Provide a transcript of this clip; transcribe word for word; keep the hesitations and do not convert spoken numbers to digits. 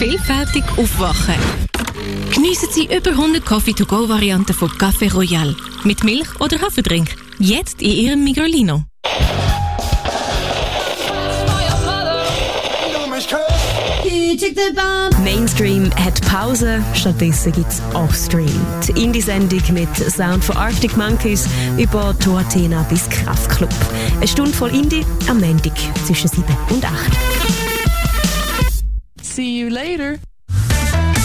vielfältig aufwachen. Geniessen Sie über hundert Coffee-to-go-Varianten von Café Royal. Mit Milch oder Haferdrink. Jetzt in Ihrem Migrolino. Mainstream hat Pause, stattdessen gibt's Offstream. Die Indie-Sendung mit Sound von Arctic Monkeys über To Athena bis Kraftklub. Eine Stunde voll Indie am Montag zwischen sieben und acht. See you later.